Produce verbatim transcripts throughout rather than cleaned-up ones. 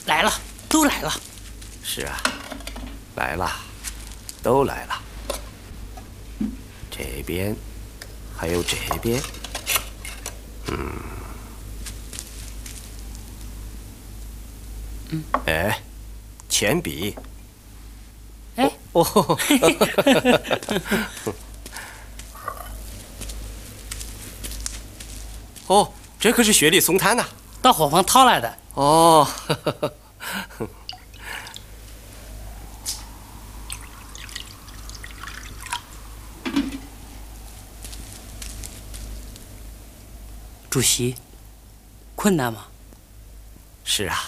来了，都来了。 是啊，来了，都来了。这边，还有这边。嗯。嗯。哎，铅笔。 哎。 哦。哦，这可是雪里送炭呐， 到伙房掏来的。 哦。 主席，困难吗？ 是啊，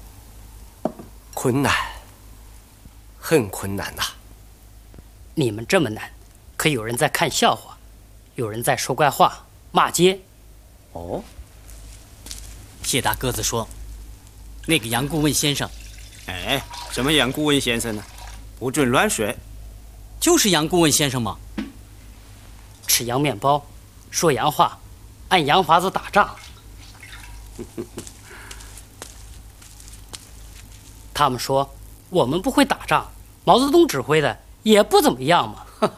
困难，很困难呐。 你们这么难，可有人在看笑话，有人在说怪话、骂街。 哦， 谢大个子说，那个杨顾问先生， 哎，什么杨顾问先生呢？不准乱说。 就是杨顾问先生吗？ 吃洋面包，说洋话，按洋法子打仗。他们说我们不会打仗，毛泽东指挥的也不怎么样嘛。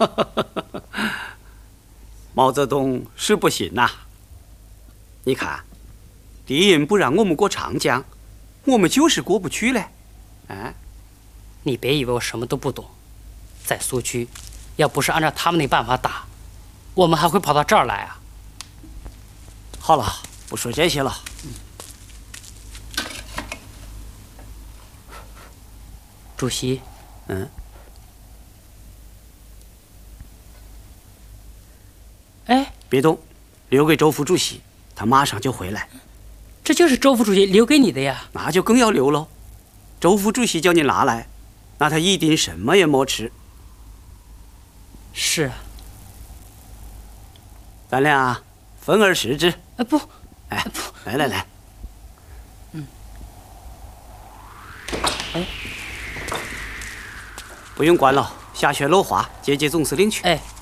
毛泽东是不行呐、啊。你看，敌人不让我们过长江，我们就是过不去嘞。啊， 你别以为我什么都不懂，在苏区，要不是按照他们那办法打，我们还会跑到这儿来啊？ 好了，不说这些了。 嗯、主席， 嗯， 哎， 别动，留给周副主席，他马上就回来。 这就是周副主席留给你的呀。 那就更要留喽。周副主席叫你拿来，那他一定什么也没吃。 是啊。 咱俩分而食之。 哎不， 哎不，来来来。 嗯。哎。 不用管了，下去楼华接接总司令去。 哎。